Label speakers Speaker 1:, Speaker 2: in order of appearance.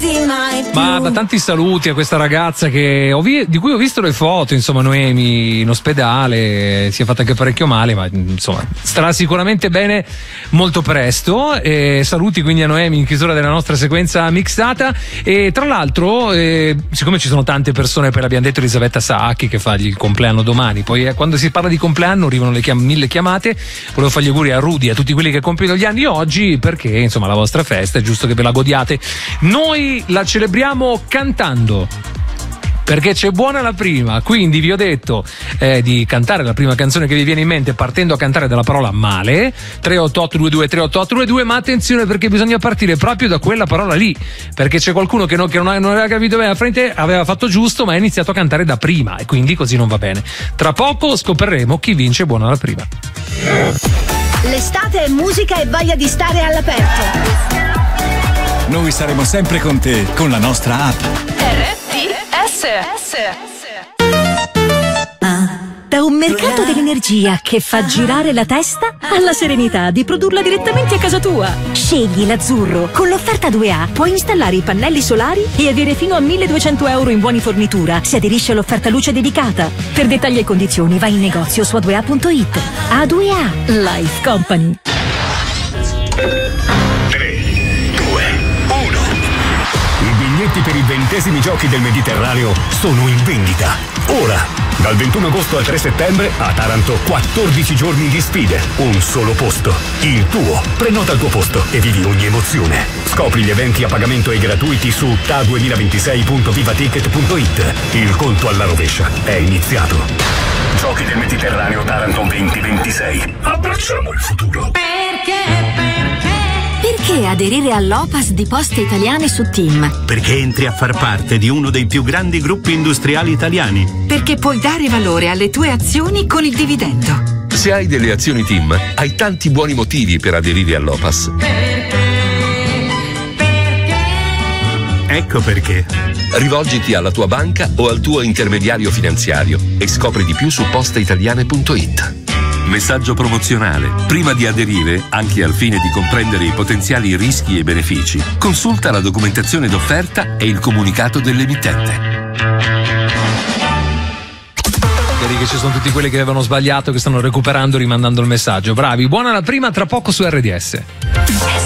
Speaker 1: senti mai più.
Speaker 2: Ma da tanti saluti a questa ragazza che di cui ho visto le foto, insomma, Noemi in ospedale, si è fatta anche parecchio male, ma insomma starà sicuramente bene molto presto. Saluti quindi a Noemi in chiusura della nostra sequenza mixata. E tra l'altro, siccome ci sono tante persone, poi l'abbiamo detto Elisabetta Sacchi che fa il compleanno domani, poi quando si parla di compleanno arrivano le 1000 chiamate. Volevo fare gli auguri a Rudy, a tutti quelli che compiono gli anni oggi, perché insomma la vostra festa è giusto che ve la godiate. Noi la celebriamo cantando, perché c'è buona la prima, quindi vi ho detto di cantare la prima canzone che vi viene in mente partendo a cantare dalla parola male. 38822, ma attenzione, perché bisogna partire proprio da quella parola lì, perché c'è qualcuno che non aveva capito bene, la frente aveva fatto giusto ma ha iniziato a cantare da prima e quindi così non va bene. Tra poco scopriremo chi vince buona la prima.
Speaker 3: L'estate è musica e voglia di stare all'aperto.
Speaker 4: Noi saremo sempre con te con la nostra app.
Speaker 3: RTS. Da un mercato dell'energia che fa girare la testa alla serenità di produrla direttamente a casa tua. Scegli l'azzurro. Con l'offerta 2A puoi installare i pannelli solari e avere fino a 1.200 euro in buoni fornitura se aderisci all'offerta luce dedicata. Per dettagli e condizioni vai in negozio su a2a.it. A2A Life Company.
Speaker 5: 3, 2, 1. I biglietti per i 20esimi giochi del Mediterraneo sono in vendita. Ora! Dal 21 agosto al 3 settembre a Taranto 14 giorni di sfide, un solo posto, il tuo. Prenota il tuo posto e vivi ogni emozione. Scopri gli eventi a pagamento e gratuiti su ta2026.vivaticket.it. Il conto alla rovescia è iniziato. Giochi del Mediterraneo Taranto 2026. Abbracciamo il futuro.
Speaker 6: Perché aderire all'Opas di Poste Italiane su TIM?
Speaker 7: Perché entri a far parte di uno dei più grandi gruppi industriali italiani.
Speaker 8: Perché puoi dare valore alle tue azioni con il dividendo.
Speaker 9: Se hai delle azioni TIM, hai tanti buoni motivi per aderire all'Opas.
Speaker 7: Ecco perché.
Speaker 9: Rivolgiti alla tua banca o al tuo intermediario finanziario e scopri di più su postaitaliane.it.
Speaker 10: Messaggio promozionale. Prima di aderire, anche al fine di comprendere i potenziali rischi e benefici, consulta la documentazione d'offerta e il comunicato dell'emittente.
Speaker 2: Vedi che ci sono tutti quelli che avevano sbagliato, che stanno recuperando rimandando il messaggio. Bravi, buona la prima, tra poco su RDS.